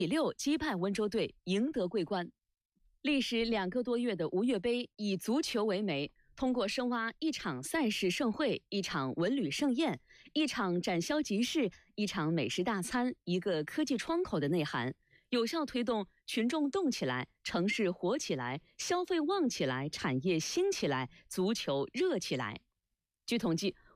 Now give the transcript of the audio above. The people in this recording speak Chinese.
6击败温州队，赢得桂冠。历时2个多月的吴越杯以足球为媒，通过深挖一场赛事盛会、一场文旅盛宴、一场展销集市、一场美食大餐、一个科技窗口的内涵，有效推动群众动起来，城市活起来，消费旺起来，产业兴起来，足球热起来。据统计，